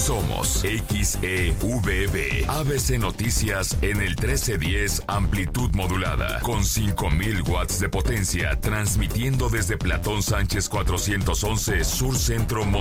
Somos XEVB, ABC Noticias en el 1310 amplitud modulada, con 5000 watts de potencia, transmitiendo desde Platón Sánchez 411 Sur Centro